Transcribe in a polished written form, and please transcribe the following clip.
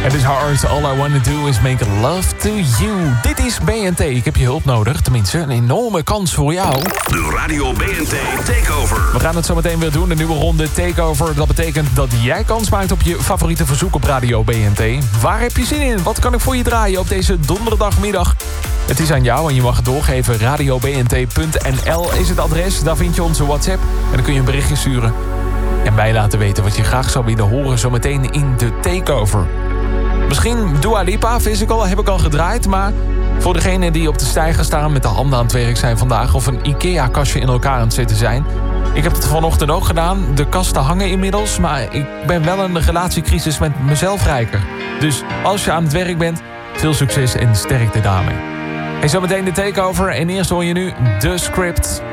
Het is hard. All I wanna do is make love to you. Dit is BNT. Ik heb je hulp nodig. Tenminste, een enorme kans voor jou. De Radio BNT Takeover. We gaan het zo meteen weer doen. De nieuwe ronde Takeover. Dat betekent dat jij kans maakt op je favoriete verzoek op Radio BNT. Waar heb je zin in? Wat kan ik voor je draaien op deze donderdagmiddag? Het is aan jou en je mag het doorgeven. radiobnt.nl is het adres. Daar vind je onze WhatsApp. En dan kun je een berichtje sturen. En mij laten weten wat je graag zou willen horen zometeen in de Takeover. Misschien Dua Lipa, Physical, heb ik al gedraaid. Maar voor degenen die op de steiger staan met de handen aan het werk zijn vandaag... of een IKEA-kastje in elkaar aan het zetten zijn... Ik heb het vanochtend ook gedaan. De kasten hangen inmiddels. Maar ik ben wel een relatiecrisis met mezelf rijker. Dus als je aan het werk bent, veel succes en sterkte daarmee. En zometeen de Takeover. En eerst hoor je nu The Script.